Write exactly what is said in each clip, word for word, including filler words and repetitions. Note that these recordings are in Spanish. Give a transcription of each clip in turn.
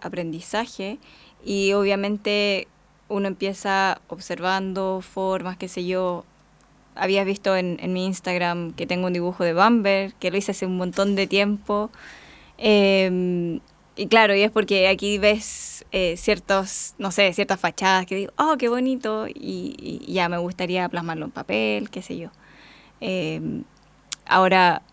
aprendizaje y obviamente uno empieza observando formas, qué sé yo. Habías visto en, en mi Instagram que tengo un dibujo de Bamber, que lo hice hace un montón de tiempo. Eh, y claro, y es porque aquí ves eh, ciertos, no sé, ciertas fachadas que digo, oh, qué bonito, y, y ya me gustaría plasmarlo en papel, qué sé yo. Eh, ahora,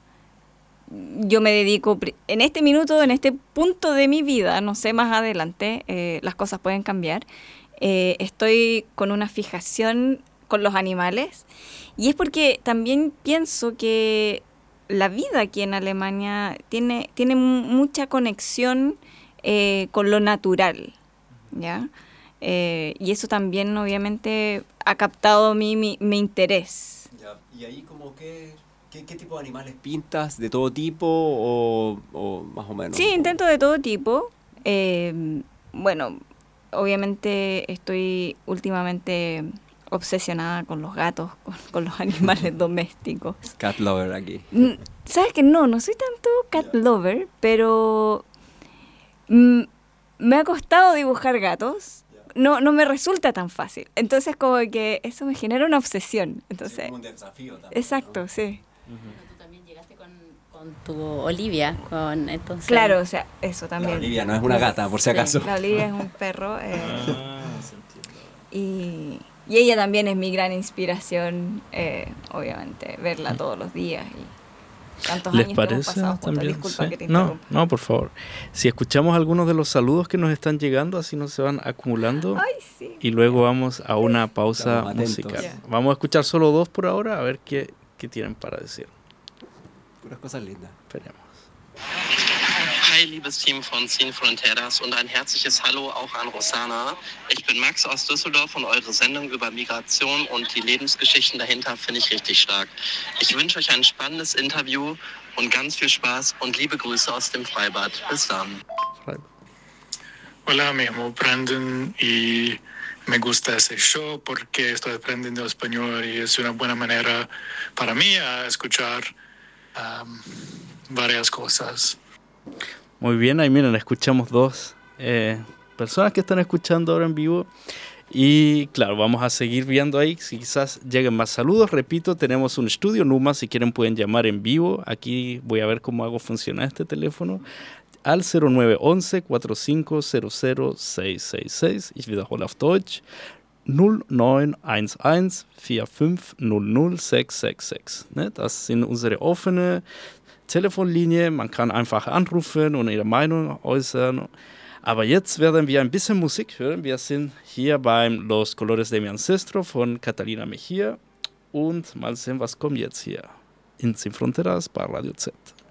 yo me dedico, en este minuto, en este punto de mi vida, no sé, más adelante, eh, las cosas pueden cambiar. Eh, estoy con una fijación con los animales y es porque también pienso que la vida aquí en Alemania tiene, tiene mucha conexión eh, con lo natural, ¿ya? Eh, y eso también obviamente ha captado mi, mi, mi interés. Ya. ¿Y ahí como que qué, qué tipo de animales pintas? ¿De todo tipo o, o más o menos? Sí, intento de todo tipo. Eh, bueno, obviamente estoy últimamente obsesionada con los gatos, con, con los animales domésticos. Cat lover aquí. ¿Sabes qué? No, no soy tanto cat lover, pero mm, me ha costado dibujar gatos. No, no me resulta tan fácil. Entonces como que eso me genera una obsesión. Entonces, sí, como un desafío también. Exacto, ¿no? Sí. Uh-huh. Tú también llegaste con, con tu Olivia, con entonces. Claro, o sea, eso también. La Olivia no es una gata, por si acaso. Sí, la Olivia es un perro. Eh, ah, se entiende. Y, y ella también es mi gran inspiración, eh, obviamente, verla todos los días y tantos ¿Les años parece que hemos pasado también? Disculpa ¿Sí? que te no, no, por favor. Si escuchamos algunos de los saludos que nos están llegando, así no se van acumulando. Ay, sí. Y luego vamos a una pausa musical. Yeah. Vamos a escuchar solo dos por ahora, a ver qué, qué tienen para decir. Puras cosas lindas. Esperemos. Hi, liebes Team von Sin Fronteras und ein herzliches Hallo auch an Rosanna. Ich bin Max aus Düsseldorf und eure Sendung über Migration und die Lebensgeschichten dahinter finde ich richtig stark. Ich wünsche euch ein spannendes Interview und ganz viel Spaß und liebe Grüße aus dem Freibad. Bis dann. Hola, me llamo Brandon y me gusta ese show porque estoy aprendiendo español y es una buena manera para mí a escuchar um, varias cosas. Muy bien, ahí miren, escuchamos dos eh, personas que están escuchando ahora en vivo y claro, vamos a seguir viendo ahí, si quizás lleguen más saludos. Repito, tenemos un estudio Numa, si quieren pueden llamar en vivo. Aquí voy a ver cómo hago funcionar este teléfono al cero nueve once, cuatro cinco cero cero, seis seis seis. Ich wiederhole auf Deutsch null neun eins eins, vier fünf null null, sechs sechs sechs. Ne? Das sind unsere offene Telefonlinie, man kann einfach anrufen und ihre Meinung äußern. Aber jetzt werden wir ein bisschen Musik hören. Wir sind hier beim Los Colores de mi Ancestro von Catalina Mejía und mal sehen, was kommt jetzt hier in Sin Fronteras bei Radio Z.